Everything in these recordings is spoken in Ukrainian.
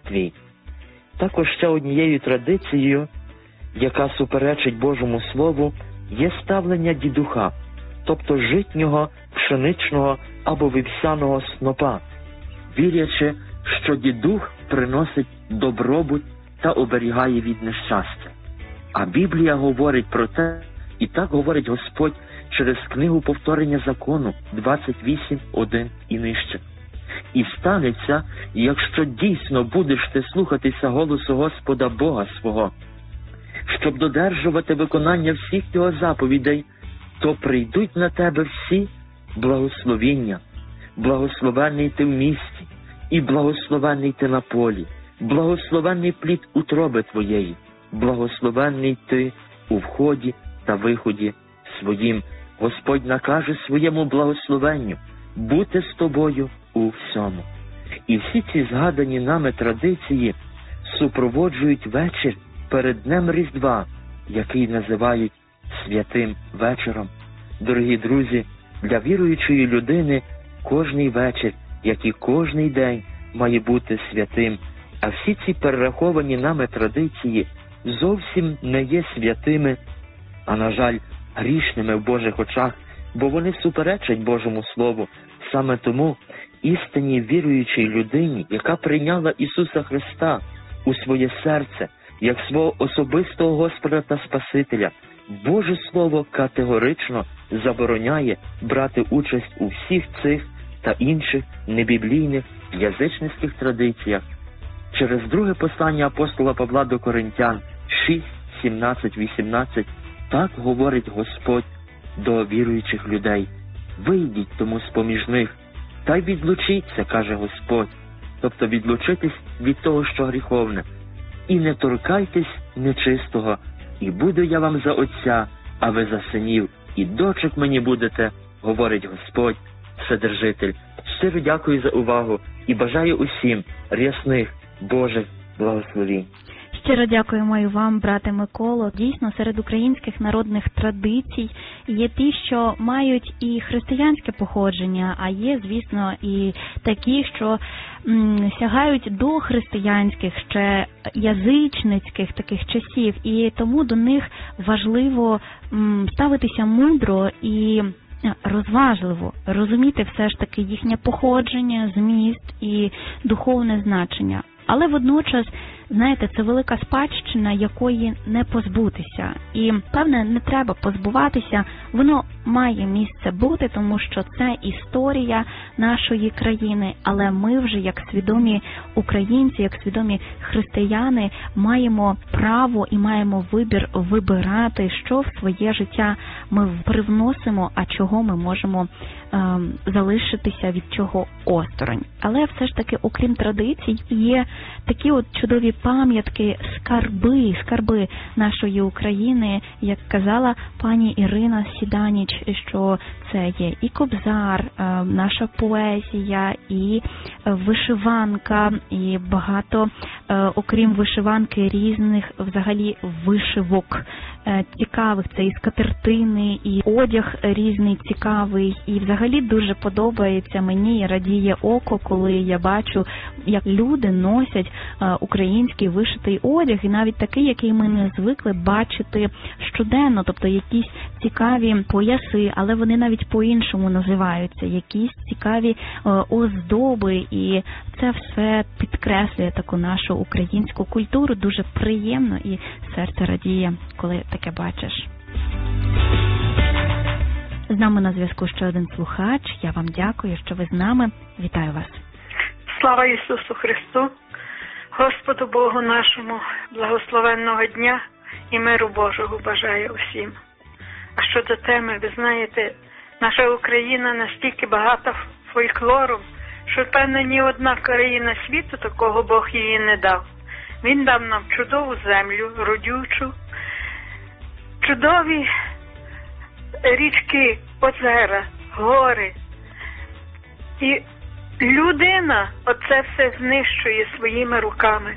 твій. Також ще однією традицією, яка суперечить Божому Слову, є ставлення дідуха, тобто житнього, пшеничного або вівсяного снопа, вірячи, що дідух приносить добробут та оберігає від нещастя. А Біблія говорить про те, і так говорить Господь через книгу Повторення закону 28:1 і нижче. І станеться, якщо дійсно будеш ти слухатися голосу Господа Бога свого, щоб додержувати виконання всіх його заповідей, то прийдуть на тебе всі благословіння. Благословенний ти в місті, і благословенний ти на полі, благословенний плід утроби твоєї, благословенний ти у вході та виході своїм. Господь накаже своєму благословенню бути з тобою у всьому. І всі ці згадані нами традиції супроводжують вечір перед Днем Різдва, який називають святим вечором. Дорогі друзі, для віруючої людини кожний вечір, як і кожний день, має бути святим. А всі ці перераховані нами традиції зовсім не є святими, а, на жаль, грішними в Божих очах, бо вони суперечать Божому Слову. Саме тому істинній віруючій людині, яка прийняла Ісуса Христа у своє серце, як свого особистого Господа та Спасителя, Боже Слово категорично забороняє брати участь у всіх цих та інших небіблійних язичницьких традиціях. Через друге послання апостола Павла до Коринтян 6:17-18 так говорить Господь до віруючих людей: «Вийдіть тому з-поміж них, та й відлучіться, каже Господь», тобто відлучитись від того, що гріховне, «і не торкайтесь нечистого, і буду я вам за отця, а ви за синів, і дочок мені будете, говорить Господь, Вседержитель». Щиро дякую за увагу і бажаю усім рясних Божих благословінь. Щиро дякуємо і вам, брате Миколо. Дійсно, серед українських народних традицій є ті, що мають і християнське походження, а є, звісно, і такі, що сягають до християнських, ще язичницьких таких часів, і тому до них важливо ставитися мудро і розважливо, розуміти все ж таки їхнє походження, зміст і духовне значення. Але водночас, знаєте, це велика спадщина, якої не позбутися. І, певне, не треба позбуватися, воно має місце бути, тому що це історія нашої країни. Але ми вже, як свідомі українці, як свідомі християни, маємо право і маємо вибір вибирати, що в своє життя ми привносимо, а чого ми можемо залишитися, від чого осторонь. Але все ж таки, окрім традицій, є такі от чудові пам'ятки, скарби нашої України, як казала пані Ірина Сіданіч, що це є і кобзар, наша поезія, і вишиванка, і багато, окрім вишиванки, різних взагалі вишивок цікавих, це і скатертини, і одяг різний цікавий, і взагалі дуже подобається мені і радіє око, коли я бачу, як люди носять український вишитий одяг, і навіть такий, який ми не звикли бачити щоденно, тобто якісь цікаві пояси, але вони навіть по-іншому називаються, якісь цікаві оздоби, і це все підкреслює таку нашу українську культуру, дуже приємно, і серце радіє, коли таке бачиш. З нами на зв'язку ще один слухач. Я вам дякую, що ви з нами. Вітаю вас. Слава Ісусу Христу, Господу Богу нашому, благословенного дня і миру Божого бажаю усім. А щодо теми, ви знаєте, наша Україна настільки багата фольклором, що, певно, ні одна країна світу такого Бог її не дав. Він дав нам чудову землю, родючу, чудові річки, озера, гори. І людина оце все знищує своїми руками.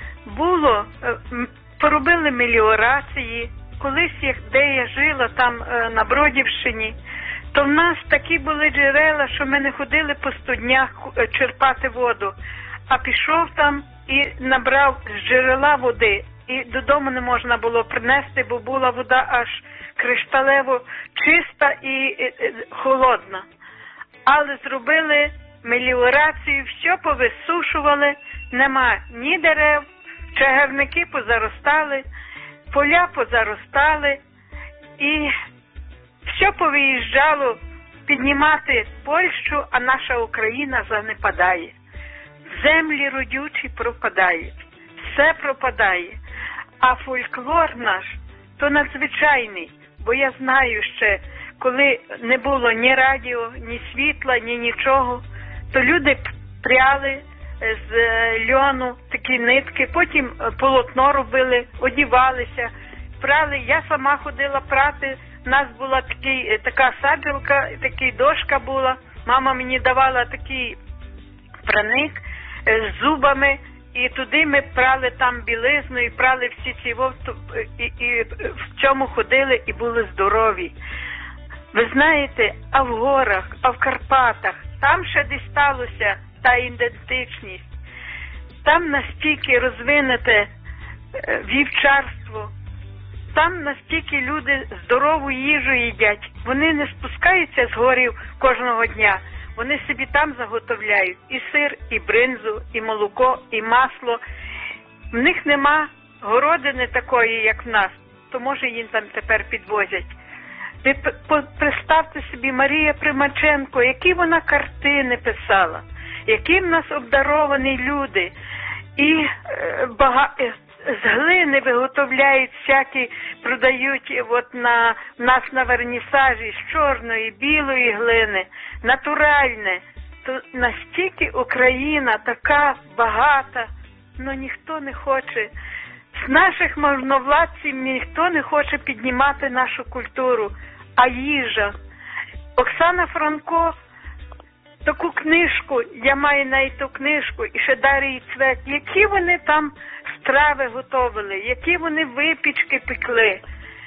Поробили меліорації. Колись, де я жила, там на Бродівщині, то в нас такі були джерела, що ми не ходили по студнях черпати воду. А пішов там і набрав з джерела води, і додому не можна було принести, бо була вода аж кришталево чиста і холодна. Але зробили меліорацію, все повисушували, нема ні дерев, чагарники позаростали, поля позаростали, і все повиїжджало піднімати Польщу, а наша Україна занепадає. Землі родючі пропадають, все пропадає. А фольклор наш, то надзвичайний, бо я знаю ще, коли не було ні радіо, ні світла, ні нічого, то люди пряли з льону такі нитки, потім полотно робили, одівалися, прали. Я сама ходила прати, у нас була така саджалка, така дошка була, мама мені давала такий праник з зубами, і туди ми прали там білизну, і прали всі ці і в цьому ходили, і були здорові. Ви знаєте, а в горах, а в Карпатах, там ще десь сталося та ідентичність. Там настільки розвинуте вівчарство, там настільки люди здорову їжу їдять. Вони не спускаються з горів кожного дня. Вони собі там заготовляють і сир, і бринзу, і молоко, і масло. В них нема городини такої, як в нас, то може їм там тепер підвозять. Ви представте собі, Марія Примаченко, які вона картини писала, які в нас обдаровані люди. І з глини виготовляють всякі, продають от в нас на вернісажі з чорної, білої глини, натуральне. То настільки Україна така багата, але ніхто не хоче. З наших можновладців ніхто не хоче піднімати нашу культуру. А їжа. Оксана Франко, таку книжку, я маю навіть ту книжку, і ще Дар'ї Цвет, які вони там страви готовили, які вони випічки пекли.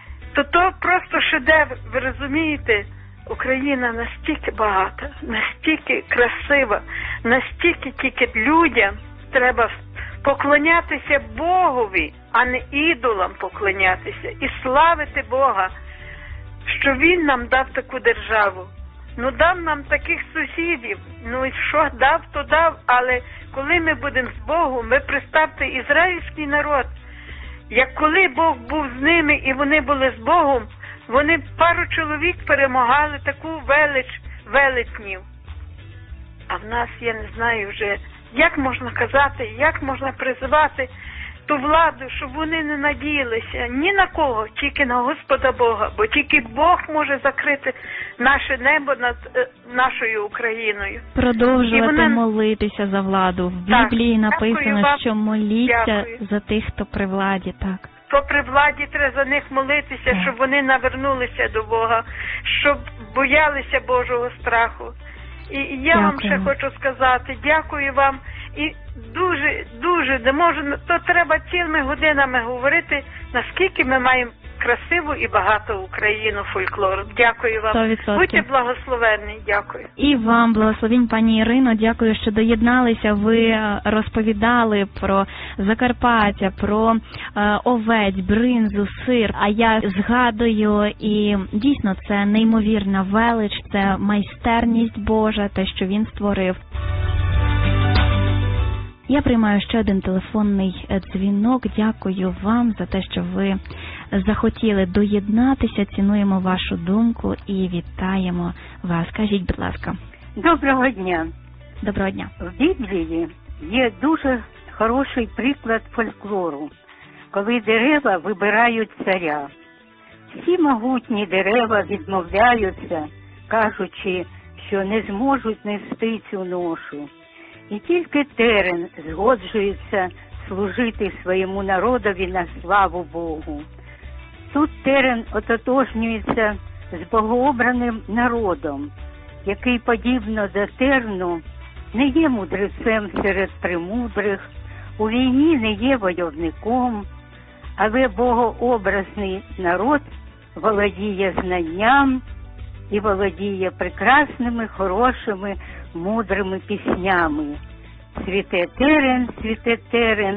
То просто шедевр, ви розумієте? Україна настільки багата, настільки красива, настільки тільки людям треба поклонятися Богові, а не ідолам поклонятися і славити Бога, що Він нам дав таку державу. Ну, дав нам таких сусідів. Ну, і що дав, то дав. Але коли ми будемо з Богом, ви представте, ізраїльський народ, як коли Бог був з ними і вони були з Богом, вони пару чоловік перемагали таку велетнів. А в нас, я не знаю вже, як можна казати, як можна призивати ту владу, щоб вони не надіялися ні на кого, тільки на Господа Бога, бо тільки Бог може закрити наше небо над нашою Україною. Продовжувати молитися за владу. В Біблії написано, що моліться за тих, хто при владі, так. То при владі треба за них молитися, щоб вони навернулися до Бога, щоб боялися Божого страху. І я вам ще хочу сказати, дякую вам. І дуже, не можу, то треба цілими годинами говорити, наскільки ми маємо красиву і багату Україну фольклору. Дякую вам. 100%. Будьте благословенні. Дякую. І вам благословінь, пані Ірино. Дякую, що доєдналися. Ви розповідали про Закарпаття, про овець, бринзу, сир. А я згадую, і дійсно це неймовірна велич, це майстерність Божа, те, що Він створив. Я приймаю ще один телефонний дзвінок. Дякую вам за те, що ви захотіли доєднатися. Цінуємо вашу думку і вітаємо вас. Скажіть, будь ласка. Доброго дня. Доброго дня. В Біблії є дуже хороший приклад фольклору, коли дерева вибирають царя. Всі могутні дерева відмовляються, кажучи, що не зможуть нести цю ношу. І тільки терен згоджується служити своєму народові на славу Богу. Тут терен ототожнюється з богообраним народом, який, подібно до терну, не є мудрецем серед премудрих, у війні не є войовником, але богообразний народ володіє знанням і володіє прекрасними, хорошими, мудрими піснями. цвіте терен,